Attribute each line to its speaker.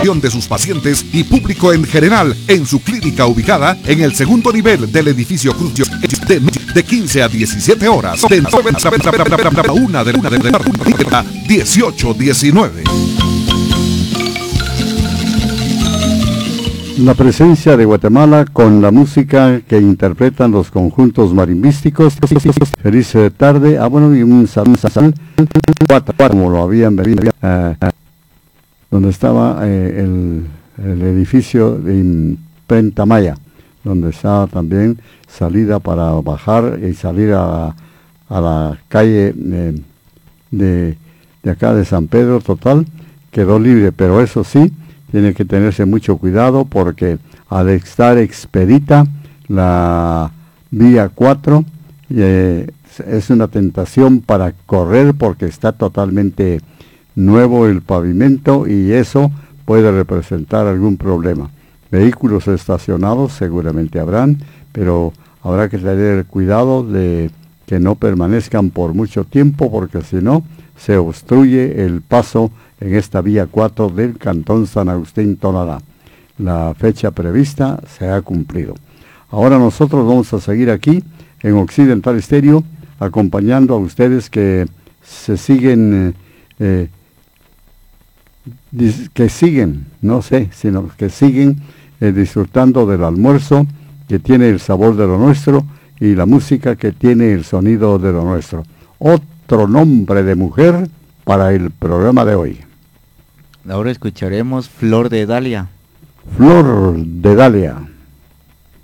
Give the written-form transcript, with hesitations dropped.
Speaker 1: de sus pacientes y público en general en su clínica ubicada en el segundo nivel del edificio Cruz de 15 a 17 horas, de 9 a 1 de la 18-19.
Speaker 2: La presencia de Guatemala con la música que interpretan los conjuntos marimbísticos. Feliz tarde. Bueno, y un saludo como lo habían venido, donde estaba el edificio de Imprenta Maya, donde estaba también salida para bajar y salir a la calle de acá de San Pedro. Total, quedó libre, pero eso sí, tiene que tenerse mucho cuidado porque al estar expedita la vía 4 es una tentación para correr porque está totalmente nuevo el pavimento y eso puede representar algún problema. Vehículos estacionados seguramente habrán, pero habrá que tener cuidado de que no permanezcan por mucho tiempo porque si no se obstruye el paso en esta vía 4 del Cantón San Agustín Tonalá. La fecha prevista se ha cumplido. Ahora nosotros vamos a seguir aquí en Occidental Estéreo acompañando a ustedes que se siguen disfrutando del almuerzo que tiene el sabor de lo nuestro y la música que tiene el sonido de lo nuestro. Otro nombre de mujer para el programa de hoy.
Speaker 3: Ahora escucharemos Flor de Dalia.
Speaker 2: Flor de Dalia.